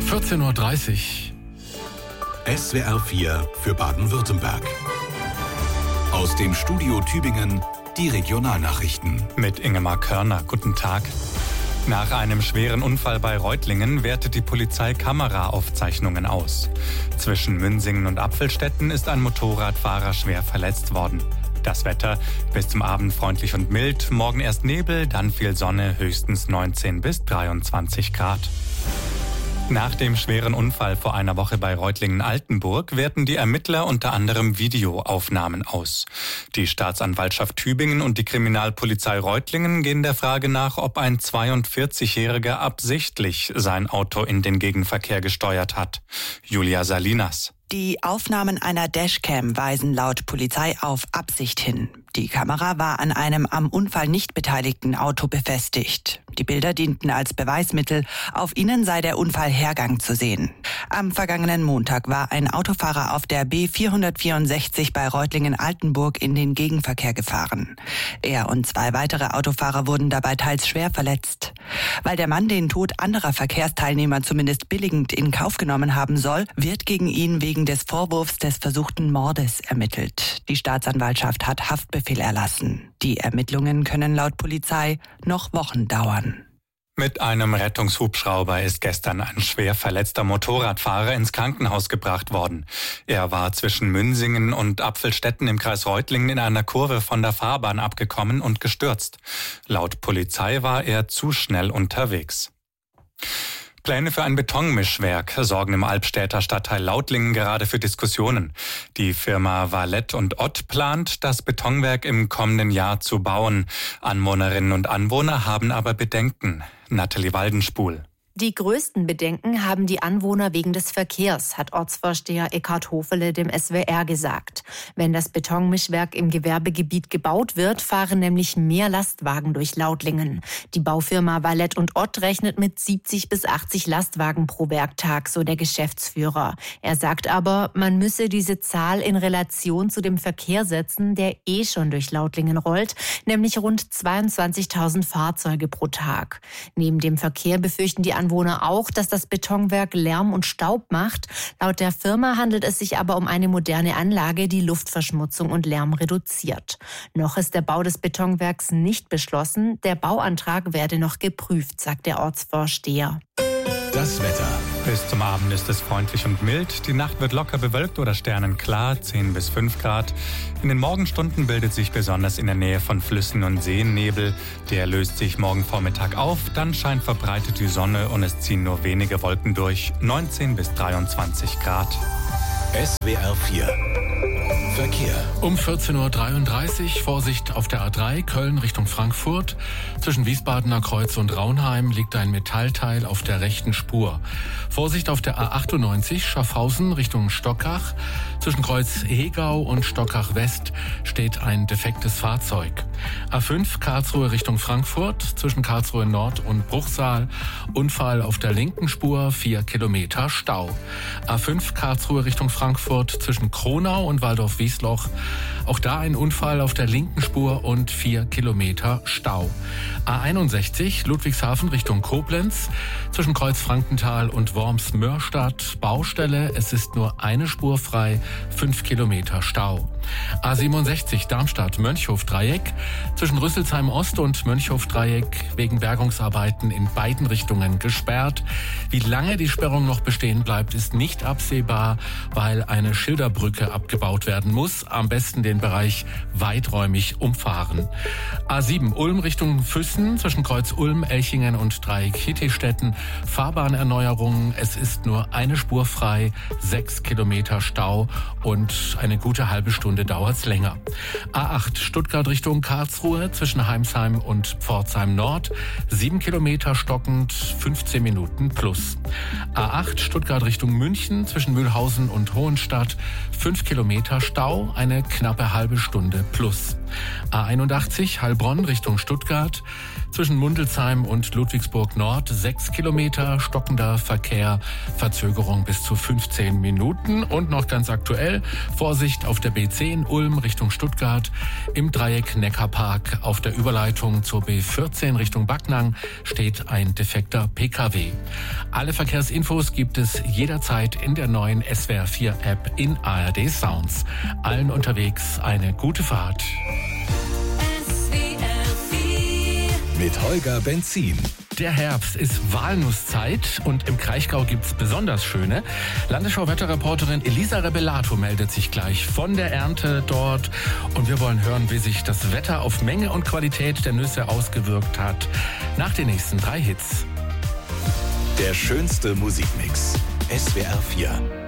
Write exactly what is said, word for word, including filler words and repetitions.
vierzehn Uhr dreißig. S W R vier für Baden-Württemberg. Aus dem Studio Tübingen die Regionalnachrichten. Mit Ingemar Körner. Guten Tag. Nach einem schweren Unfall bei Reutlingen wertet die Polizei Kameraaufzeichnungen aus. Zwischen Münsingen und Apfelstetten ist ein Motorradfahrer schwer verletzt worden. Das Wetter: bis zum Abend freundlich und mild, morgen erst Nebel, dann viel Sonne, höchstens neunzehn bis dreiundzwanzig Grad. Nach dem schweren Unfall vor einer Woche bei Reutlingen-Altenburg werten die Ermittler unter anderem Videoaufnahmen aus. Die Staatsanwaltschaft Tübingen und die Kriminalpolizei Reutlingen gehen der Frage nach, ob ein zweiundvierzigjähriger absichtlich sein Auto in den Gegenverkehr gesteuert hat. Julia Salinas. Die Aufnahmen einer Dashcam weisen laut Polizei auf Absicht hin. Die Kamera war an einem am Unfall nicht beteiligten Auto befestigt. Die Bilder dienten als Beweismittel. Auf ihnen sei der Unfallhergang zu sehen. Am vergangenen Montag war ein Autofahrer auf der B vierhundertvierundsechzig bei Reutlingen-Altenburg in den Gegenverkehr gefahren. Er und zwei weitere Autofahrer wurden dabei teils schwer verletzt. Weil der Mann den Tod anderer Verkehrsteilnehmer zumindest billigend in Kauf genommen haben soll, wird gegen ihn wegen des Vorwurfs des versuchten Mordes ermittelt. Die Staatsanwaltschaft hat Haftbefehl erlassen. Die Ermittlungen können laut Polizei noch Wochen dauern. Mit einem Rettungshubschrauber ist gestern ein schwer verletzter Motorradfahrer ins Krankenhaus gebracht worden. Er war zwischen Münsingen und Apfelstetten im Kreis Reutlingen in einer Kurve von der Fahrbahn abgekommen und gestürzt. Laut Polizei war er zu schnell unterwegs. Pläne für ein Betonmischwerk sorgen im Albstädter Stadtteil Lautlingen gerade für Diskussionen. Die Firma Valett und Ott plant, das Betonwerk im kommenden Jahr zu bauen. Anwohnerinnen und Anwohner haben aber Bedenken. Nathalie Waldenspul. Die größten Bedenken haben die Anwohner wegen des Verkehrs, hat Ortsvorsteher Eckhard Hofele dem S W R gesagt. Wenn das Betonmischwerk im Gewerbegebiet gebaut wird, fahren nämlich mehr Lastwagen durch Lautlingen. Die Baufirma Valett und Ott rechnet mit siebzig bis achtzig Lastwagen pro Werktag, so der Geschäftsführer. Er sagt aber, man müsse diese Zahl in Relation zu dem Verkehr setzen, der eh schon durch Lautlingen rollt, nämlich rund zweiundzwanzigtausend Fahrzeuge pro Tag. Neben dem Verkehr befürchten die Anwohner Anwohner auch, dass das Betonwerk Lärm und Staub macht. Laut der Firma handelt es sich aber um eine moderne Anlage, die Luftverschmutzung und Lärm reduziert. Noch ist der Bau des Betonwerks nicht beschlossen. Der Bauantrag werde noch geprüft, sagt der Ortsvorsteher. Das Wetter. Bis zum Abend ist es freundlich und mild. Die Nacht wird locker bewölkt oder sternenklar, zehn bis fünf Grad. In den Morgenstunden bildet sich besonders in der Nähe von Flüssen und Seen Nebel. Der löst sich morgen Vormittag auf, dann scheint verbreitet die Sonne und es ziehen nur wenige Wolken durch, neunzehn bis dreiundzwanzig Grad. S W R vier. Verkehr. Um vierzehn Uhr dreiunddreißig, Vorsicht auf der A drei, Köln Richtung Frankfurt. Zwischen Wiesbadener Kreuz und Raunheim liegt ein Metallteil auf der rechten Spur. Vorsicht auf der A achtundneunzig, Schaffhausen Richtung Stockach. Zwischen Kreuz Hegau und Stockach West steht ein defektes Fahrzeug. A fünf, Karlsruhe Richtung Frankfurt. Zwischen Karlsruhe Nord und Bruchsal. Unfall auf der linken Spur, vier Kilometer Stau. A fünf, Karlsruhe Richtung Frankfurt. Zwischen Kronau und Waldorf-Wiesloch. Auch da ein Unfall auf der linken Spur und vier Kilometer Stau. A einundsechzig, Ludwigshafen Richtung Koblenz. Zwischen Kreuz Frankenthal und Worms-Mörstadt Baustelle. Es ist nur eine Spur frei, fünf Kilometer Stau. A siebenundsechzig, Darmstadt-Mönchhof-Dreieck. Zwischen Rüsselsheim Ost und Mönchhof-Dreieck wegen Bergungsarbeiten in beiden Richtungen gesperrt. Wie lange die Sperrung noch bestehen bleibt, ist nicht absehbar, weil eine Schilderbrücke abgebaut werden muss. Am besten den Bereich weiträumig umfahren. A sieben, Ulm Richtung Füssen. Zwischen Kreuz Ulm, Elchingen und Dreieck Hittistetten. Fahrbahnerneuerungen. Es ist nur eine Spur frei, sechs Kilometer Stau und eine gute halbe Stunde dauert's länger. A acht, Stuttgart Richtung Karlsruhe. Zwischen Heimsheim und Pforzheim Nord. sieben Kilometer stockend, fünfzehn Minuten plus. A acht, Stuttgart Richtung München. Zwischen Mühlhausen und Hohenstadt. fünf Kilometer Stau, eine knappe halbe Stunde plus. A einundachtzig, Heilbronn Richtung Stuttgart. Zwischen Mundelsheim und Ludwigsburg Nord sechs Kilometer, stockender Verkehr, Verzögerung bis zu fünfzehn Minuten. Und noch ganz aktuell, Vorsicht auf der B zehn Ulm Richtung Stuttgart, im Dreieck Neckarpark auf der Überleitung zur B vierzehn Richtung Backnang steht ein defekter P K W. Alle Verkehrsinfos gibt es jederzeit in der neuen S W R vier App in A R D Sounds. Allen unterwegs eine gute Fahrt. Mit Holger Benzin. Der Herbst ist Walnusszeit und im Kraichgau gibt's besonders schöne. Landesschau-Wetterreporterin Elisa Rebellato meldet sich gleich von der Ernte dort. Und wir wollen hören, wie sich das Wetter auf Menge und Qualität der Nüsse ausgewirkt hat. Nach den nächsten drei Hits. Der schönste Musikmix. S W R vier.